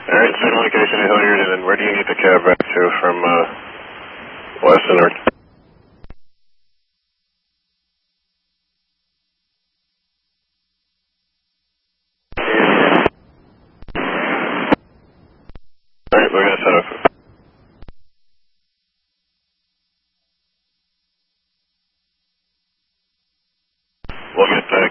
Alright, same location at Hilliard, and then where do you need the cab back to from, west to north? Alright, we're gonna set up. We'll get